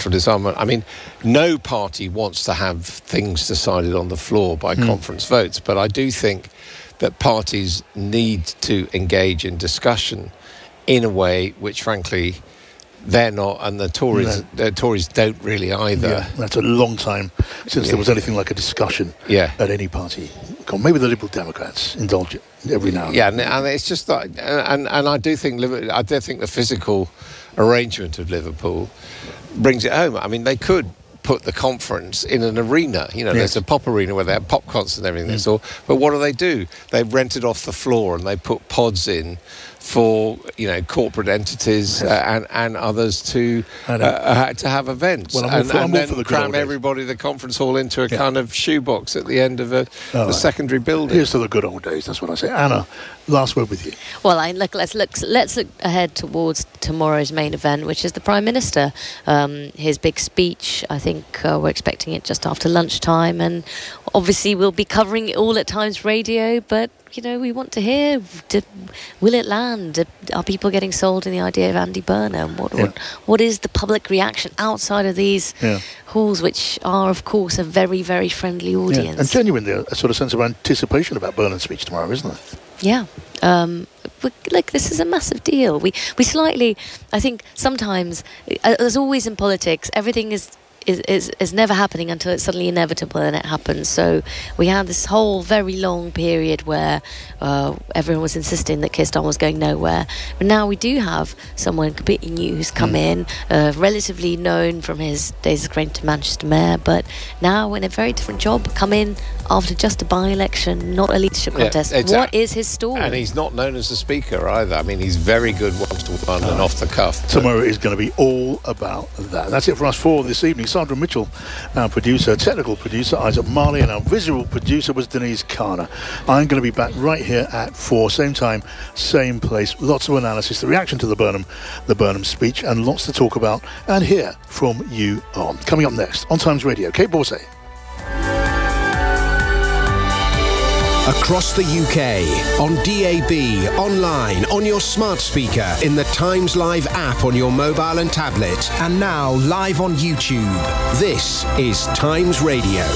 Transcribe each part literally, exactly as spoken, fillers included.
unilateral disarmament. I mean, no party wants to have things decided on the floor by mm. conference votes, but I do think that parties need to engage in discussion in a way which, frankly, they're not, and the Tories no. the Tories don't really either. Yeah, that's a long time since yeah. there was anything like a discussion yeah. at any party. Maybe the Liberal Democrats indulge it every now and yeah, then. Yeah, and it's just that, and and I do think I do think the physical arrangement of Liverpool brings it home. I mean, they could put the conference in an arena. You know, yes. there's a pop arena where they have pop concerts and everything. Mm. All, but what do they do? They've rented off the floor and they put pods in for, you know, corporate entities uh, and, and others to uh, uh, to have events. Well, I'm and all for, and I'm then all for the cram everybody, the conference hall, into a yeah. kind of shoebox at the end of a oh, the secondary building. Here's to the good old days, that's what I say. Anna, last word with you. Well, I look, let's look let's look ahead towards tomorrow's main event, which is the Prime Minister. Um, his big speech, I think uh, we're expecting it just after lunchtime, and obviously we'll be covering it all at Times Radio, but you know, we want to hear, did, will it land? Did, are people getting sold in the idea of Andy Burnham? What, yeah. what, what is the public reaction outside of these yeah. halls, which are, of course, a very, very friendly audience? Yeah. And genuinely a sort of sense of anticipation about Burnham's speech tomorrow, isn't there? Yeah. Um, like, this is a massive deal. We, we slightly, I think sometimes, as always in politics, everything is Is, is is never happening until it's suddenly inevitable and it happens. So we had this whole very long period where uh, everyone was insisting that Keir Starmer was going nowhere. But now we do have someone completely new who's come mm. in, uh, relatively known from his days as Greenwich Manchester Mayor, but now in a very different job, come in after just a by-election, not a leadership contest. Yeah, what a- is his story? And he's not known as a speaker either. I mean, he's very good one-to-one oh. and off the cuff. Tomorrow is going to be all about that. That's it for us for this evening. Sandra Mitchell, our producer, technical producer Isaac Marley, and our visual producer was Denise Carter. I'm going to be back right here at four, same time, same place. Lots of analysis, the reaction to the Burnham, the Burnham speech, and lots to talk about and hear from you on. Coming up next on Times Radio, Kate Borsay. Across the U K, on D A B, online, on your smart speaker, in the Times Live app on your mobile and tablet, and now live on YouTube. This is Times Radio.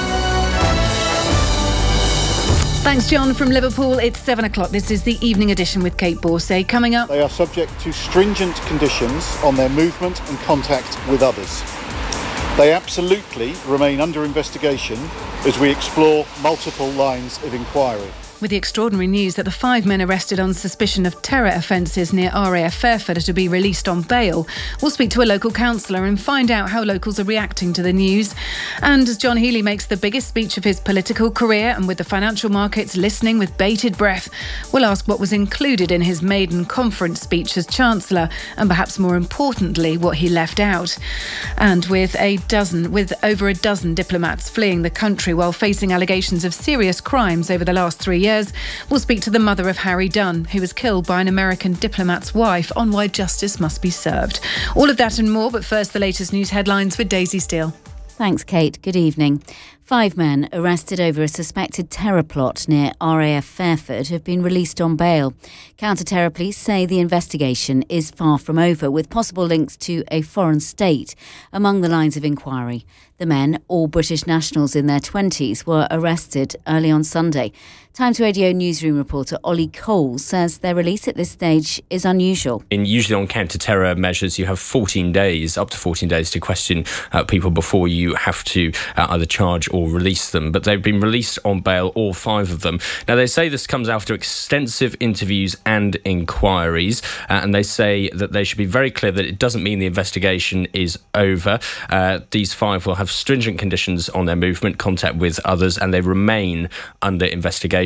Thanks, John, from Liverpool. It's seven o'clock. This is the evening edition with Kate Borsay. Coming up... They are subject to stringent conditions on their movement and contact with others. They absolutely remain under investigation as we explore multiple lines of inquiry. With the extraordinary news that the five men arrested on suspicion of terror offences near R A F Fairford are to be released on bail, we'll speak to a local councillor and find out how locals are reacting to the news. And as John Healey makes the biggest speech of his political career, and with the financial markets listening with bated breath, we'll ask what was included in his maiden conference speech as Chancellor, and perhaps more importantly, what he left out. And with a dozen, with over a dozen diplomats fleeing the country while facing allegations of serious crimes over the last three years, we'll speak to the mother of Harry Dunn, who was killed by an American diplomat's wife, on why justice must be served. All of that and more, but first the latest news headlines with Daisy Steele. Thanks, Kate. Good evening. Five men arrested over a suspected terror plot near R A F Fairford have been released on bail. Counter-terror police say the investigation is far from over, with possible links to a foreign state among the lines of inquiry. The men, all British nationals in their twenties, were arrested early on Sunday. Times Radio newsroom reporter Ollie Cole says their release at this stage is unusual. In usually on counter-terror measures, you have fourteen days, up to fourteen days to question uh, people before you have to uh, either charge or release them. But they've been released on bail, all five of them. Now, they say this comes after extensive interviews and inquiries, uh, and they say that they should be very clear that it doesn't mean the investigation is over. Uh, these five will have stringent conditions on their movement, contact with others, and they remain under investigation.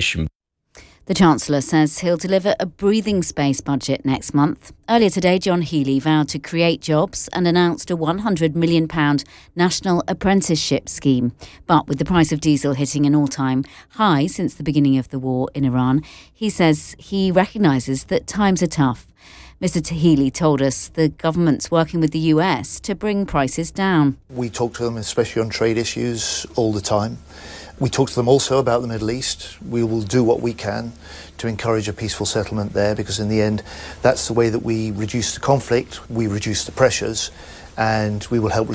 The Chancellor says he'll deliver a breathing space budget next month. Earlier today, John Healey vowed to create jobs and announced a one hundred million pounds national apprenticeship scheme. But with the price of diesel hitting an all-time high since the beginning of the war in Iran, he says he recognises that times are tough. Mister Healey told us the government's working with the U S to bring prices down. We talk to them, especially on trade issues, all the time. We talk to them also about the Middle East. We will do what we can to encourage a peaceful settlement there, because in the end, that's the way that we reduce the conflict, we reduce the pressures, and we will help